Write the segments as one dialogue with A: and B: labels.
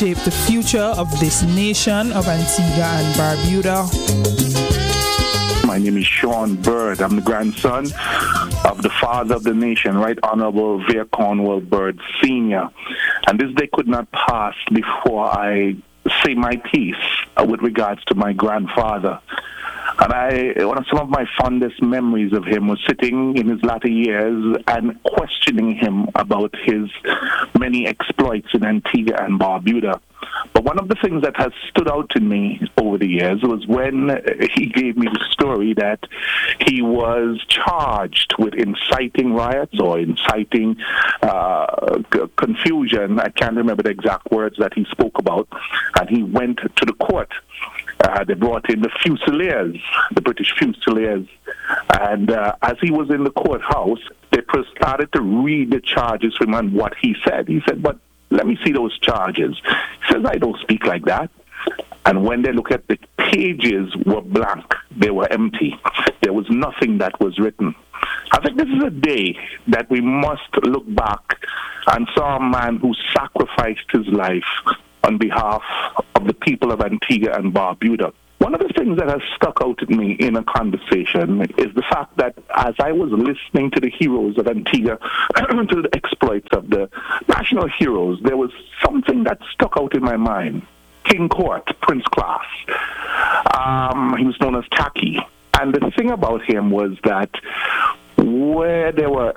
A: shape the future of this nation of Antigua and Barbuda.
B: My name is Sean Bird. I'm the grandson of the father of the nation, Right Honorable Vere Cornwall Bird Sr. And this day could not pass before I say my piece with regards to my grandfather. And one of some of my fondest memories of him was sitting in his latter years and questioning him about his many exploits in Antigua and Barbuda. But one of the things that has stood out to me over the years was when he gave me the story that he was charged with inciting riots or inciting confusion. I can't remember the exact words that he spoke about. And he went to the court. They brought in the Fusiliers, the British Fusiliers. And as he was in the courthouse, they started to read the charges from him and what he said. He said, but let me see those charges. He says, I don't speak like that. And when they look at the pages were blank. They were empty. There was nothing that was written. I think this is a day that we must look back and saw a man who sacrificed his life on behalf of the people of Antigua and Barbuda. One of the things that has stuck out at me in a conversation is the fact that as I was listening to the heroes of Antigua, to the exploits of the national heroes, there was something that stuck out in my mind. King Court, Prince Class. He was known as Taki. And the thing about him was that when they were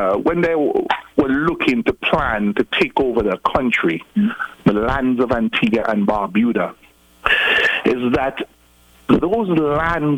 B: looking to plan to take over the country, the lands of Antigua and Barbuda, is that those lands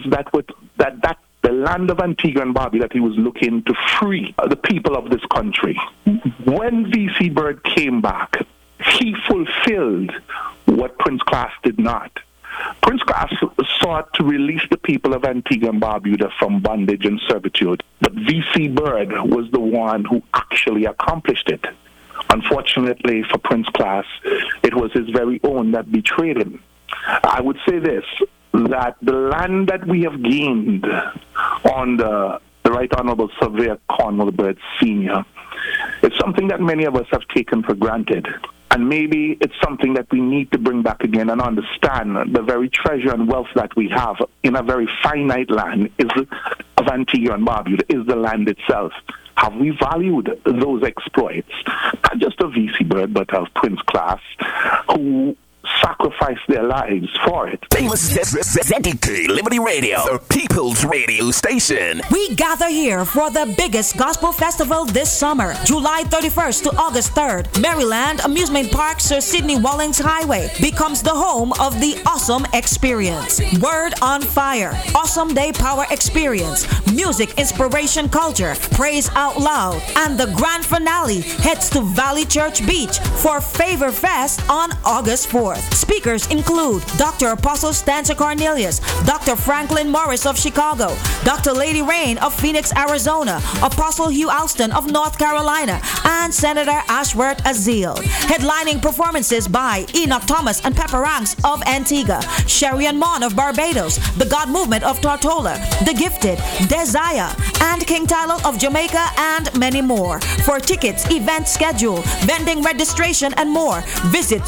B: the land of Antigua and Barbuda that he was looking to free the people of this country. When V.C. Bird came back, he fulfilled what Prince Class did not. Prince Class sought to release the people of Antigua and Barbuda from bondage and servitude, but V.C. Bird was the one who actually accomplished it. Unfortunately for Prince Class, it was his very own that betrayed him. I would say this, that the land that we have gained on the Right Honorable Sir Vere Cornwall Bird Sr. is something that many of us have taken for granted. And maybe it's something that we need to bring back again and understand the very treasure and wealth that we have in a very finite land of Antigua and Barbuda is the land itself. Have we valued those exploits, not just of V.C. Bird, but of Prince Class, who sacrificed their lives for it?
C: Famous ZDK Liberty Radio, the People's Radio Station.
D: We gather here for the biggest gospel festival this summer, July 31st to August 3rd. Maryland Amusement Park Sir Sidney Wallings Highway becomes the home of the Awesome Experience. Word on Fire, Awesome Day Power Experience, Music Inspiration Culture, Praise Out Loud, and the grand finale heads to Valley Church Beach for Favor Fest on August 4th. Speakers include Dr. Apostle Stanza Cornelius, Dr. Franklin Morris of Chicago, Dr. Lady Rain of Phoenix, Arizona, Apostle Hugh Alston of North Carolina, and Senator Ashworth Azil. Headlining performances by Enoch Thomas and Pepper Ranks of Antigua, Sherian Mon of Barbados, The God Movement of Tortola, The Gifted, Desire, and King Tyler of Jamaica, and many more. For tickets, event schedule, vending registration, and more, visit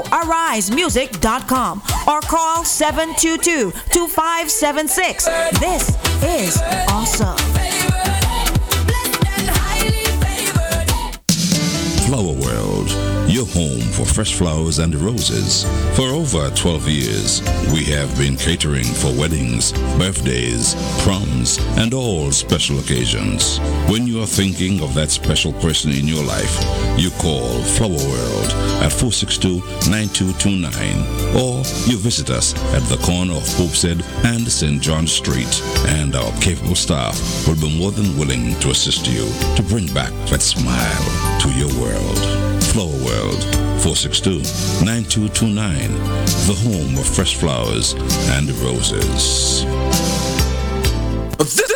D: SoAriseMusic.com or call 722-2576. This is awesome.
E: Flower World, your home for fresh flowers and roses. For over 12 years, we have been catering for weddings, birthdays, proms, and all special occasions. When you are thinking of that special person in your life, you call Flower World at 462-9229, or you visit us at the corner of Popeshead and St. John Street, and our capable staff will be more than willing to assist you to bring back that smile to your world. Flower World, 462-9229, the home of fresh flowers and roses.